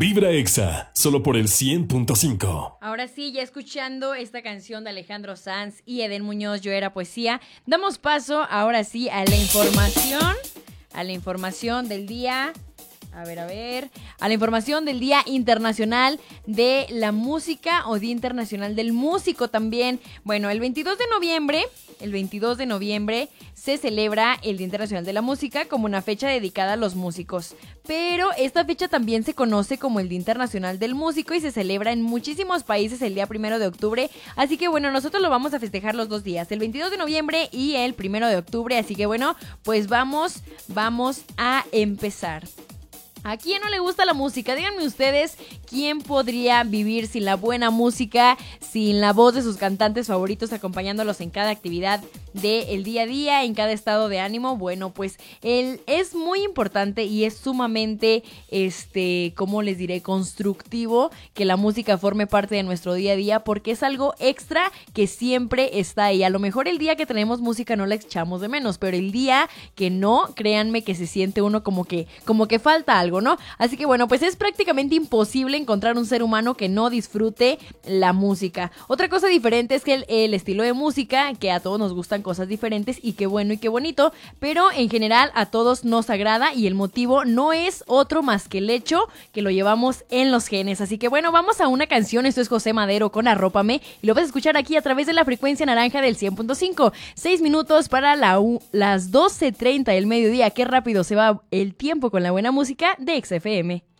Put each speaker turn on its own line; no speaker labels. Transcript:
Vibra Exa, solo por el 100.5.
Ahora sí, ya escuchando esta canción de Alejandro Sanz y Eden Muñoz, Yo Era Poesía, damos paso ahora sí a la información del día. A la información del Día Internacional de la Música o Día Internacional del Músico también. Bueno, el 22 de noviembre se celebra el Día Internacional de la Música como una fecha dedicada a los músicos. Pero esta fecha también se conoce como el Día Internacional del Músico y se celebra en muchísimos países el día 1 de octubre. Así que bueno, nosotros lo vamos a festejar los 2 días, el 22 de noviembre y el 1 de octubre. Así que bueno, pues vamos a empezar. ¿A quién no le gusta la música? Díganme ustedes, ¿quién podría vivir sin la buena música, sin la voz de sus cantantes favoritos acompañándolos en cada actividad del día a día, en cada estado de ánimo? Bueno, pues es muy importante y es sumamente, ¿cómo les diré? Constructivo que la música forme parte de nuestro día a día porque es algo extra que siempre está ahí. A lo mejor el día que tenemos música no la echamos de menos, pero el día que no, créanme que se siente uno como que falta algo, ¿no? Así que bueno, pues es prácticamente imposible encontrar un ser humano que no disfrute la música. Otra cosa diferente es que el estilo de música, que a todos nos gustan cosas diferentes y qué bueno y qué bonito, pero en general a todos nos agrada y el motivo no es otro más que el hecho que lo llevamos en los genes. Así que bueno, vamos a una canción. Esto es José Madero con Arrópame y lo vas a escuchar aquí a través de la frecuencia naranja del 100.5. 6 minutos para las 12:30 del mediodía. Qué rápido se va el tiempo con la buena música de XFM.